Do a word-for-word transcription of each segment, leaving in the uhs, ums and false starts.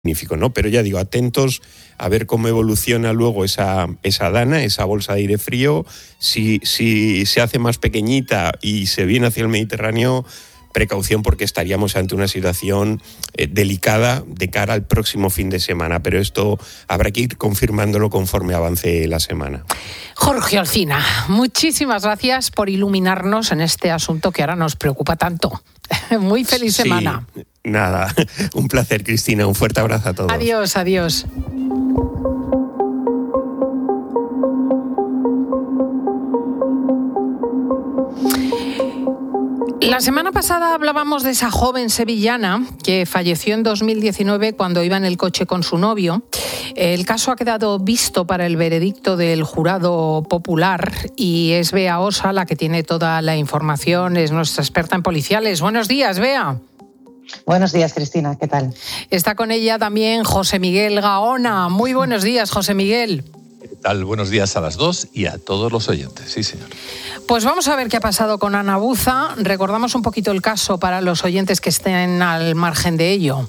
magnífico, ¿no? Pero ya digo, atentos a ver cómo evoluciona luego esa, esa Dana, esa bolsa de aire frío. Si, si se hace más pequeñita y se viene hacia el Mediterráneo, precaución, porque estaríamos ante una situación eh, delicada de cara al próximo fin de semana, pero esto habrá que ir confirmándolo conforme avance la semana. Jorge Olcina, muchísimas gracias por iluminarnos en este asunto que ahora nos preocupa tanto. Muy feliz sí, semana. Nada, un placer, Cristina, un fuerte abrazo a todos. Adiós, adiós. La semana pasada hablábamos de esa joven sevillana que falleció en dos mil diecinueve cuando iba en el coche con su novio. El caso ha quedado visto para el veredicto del jurado popular y es Bea Osa la que tiene toda la información, es nuestra experta en policiales. Buenos días, Bea. Buenos días, Cristina, ¿qué tal? Está con ella también José Miguel Gaona. Muy buenos días, José Miguel. ¿Qué tal? Buenos días a las dos y a todos los oyentes. Sí, señor. Pues vamos a ver qué ha pasado con Ana Buza. Recordamos un poquito el caso para los oyentes que estén al margen de ello.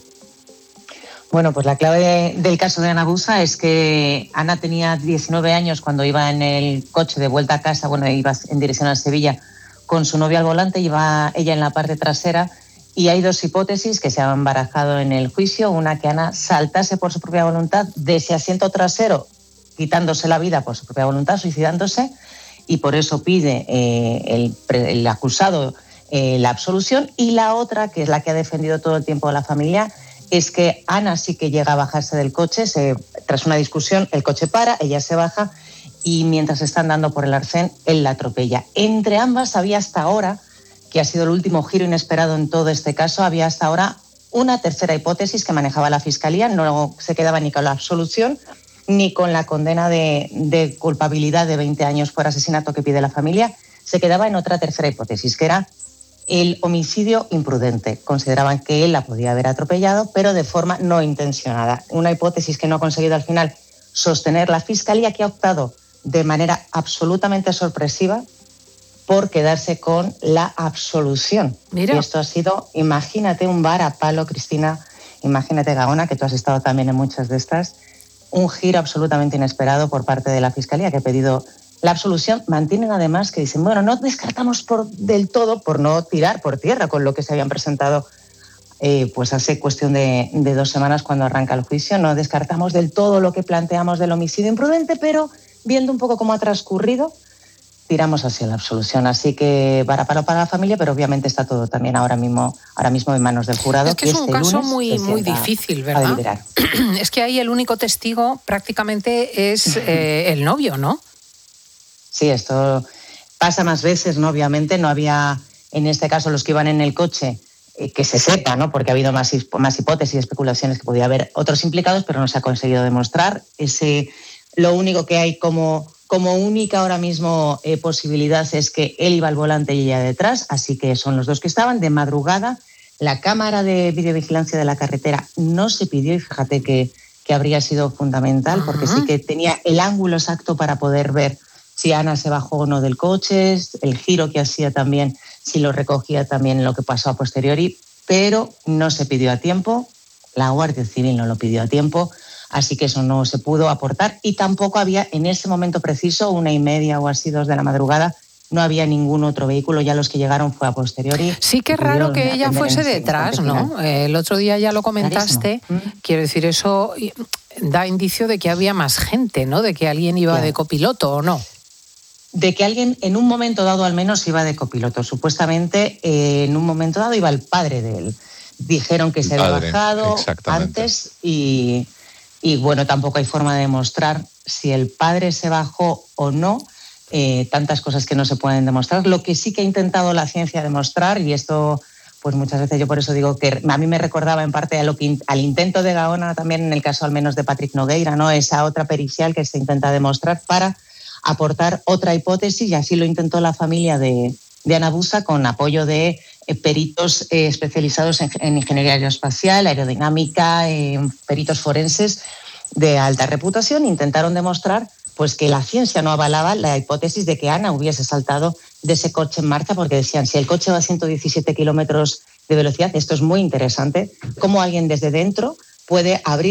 Bueno, pues la clave de, del caso de Ana Buza es que Ana tenía diecinueve años cuando iba en el coche de vuelta a casa, bueno, iba en dirección a Sevilla con su novio al volante, iba ella en la parte trasera y hay dos hipótesis que se han barajado en el juicio. Una, que Ana saltase por su propia voluntad de ese asiento trasero, quitándose la vida por su propia voluntad, suicidándose, y por eso pide eh, el, el acusado eh, la absolución. Y la otra, que es la que ha defendido todo el tiempo la familia, es que Ana sí que llega a bajarse del coche, se, tras una discusión el coche para, ella se baja y mientras están dando por el arcén, él la atropella. Entre ambas había hasta ahora, que ha sido el último giro inesperado en todo este caso, había hasta ahora una tercera hipótesis que manejaba la Fiscalía, no se quedaba ni con la absolución ni con la condena de, de culpabilidad de veinte años por asesinato que pide la familia, se quedaba en otra tercera hipótesis, que era el homicidio imprudente. Consideraban que él la podía haber atropellado, pero de forma no intencionada. Una hipótesis que no ha conseguido al final sostener la Fiscalía, que ha optado de manera absolutamente sorpresiva por quedarse con la absolución. Mira. Y esto ha sido, imagínate, un varapalo, Cristina, imagínate, Gaona, que tú has estado también en muchas de estas, un giro absolutamente inesperado por parte de la Fiscalía, que ha pedido la absolución. Mantienen además que dicen, bueno, no descartamos por, del todo por no tirar por tierra con lo que se habían presentado eh, pues hace cuestión de, de dos semanas cuando arranca el juicio. No descartamos del todo lo que planteamos del homicidio imprudente, pero viendo un poco cómo ha transcurrido, tiramos hacia la absolución. Así que para para para la familia, pero obviamente está todo también ahora mismo, ahora mismo en manos del jurado. Es que, que es un este caso lunes muy, muy difícil, ¿verdad? Es que ahí el único testigo prácticamente es eh, el novio, ¿no? Sí, esto pasa más veces, ¿no? Obviamente no había, en este caso, los que iban en el coche, eh, que se sepa, ¿no? Porque ha habido más, más hipótesis y especulaciones que podía haber otros implicados, pero no se ha conseguido demostrar. Ese, lo único que hay como, como única ahora mismo eh, posibilidad es que él iba al volante y ella detrás, así que son los dos que estaban. De madrugada, la cámara de videovigilancia de la carretera no se pidió, y fíjate que, que habría sido fundamental, uh-huh. porque sí que tenía el ángulo exacto para poder ver si Ana se bajó o no del coche, el giro que hacía también, si lo recogía también lo que pasó a posteriori, pero no se pidió a tiempo, la Guardia Civil no lo pidió a tiempo, así que eso no se pudo aportar y tampoco había en ese momento preciso, una y media o así, dos de la madrugada, no había ningún otro vehículo, ya los que llegaron fue a posteriori. Sí que es raro que ella fuese detrás, ¿no? El otro día ya lo comentaste, clarísimo. Quiero decir, eso da indicio de que había más gente, ¿no? De que alguien iba claro. de copiloto, ¿o no? De que alguien en un momento dado al menos iba de copiloto. Supuestamente eh, en un momento dado iba el padre de él. Dijeron que se había bajado antes y, y bueno, tampoco hay forma de demostrar si el padre se bajó o no. Eh, tantas cosas que no se pueden demostrar. Lo que sí que ha intentado la ciencia demostrar, y esto pues muchas veces yo por eso digo que a mí me recordaba en parte a lo que, al intento de Gaona también en el caso al menos de Patrick Nogueira, ¿no? Esa otra pericial que se intenta demostrar para aportar otra hipótesis, y así lo intentó la familia de, de Ana Buza con apoyo de eh, peritos eh, especializados en, en ingeniería aeroespacial, aerodinámica, eh, peritos forenses de alta reputación. Intentaron demostrar pues que la ciencia no avalaba la hipótesis de que Ana hubiese saltado de ese coche en marcha, porque decían, si el coche va a ciento diecisiete kilómetros de velocidad, esto es muy interesante, cómo alguien desde dentro puede abrir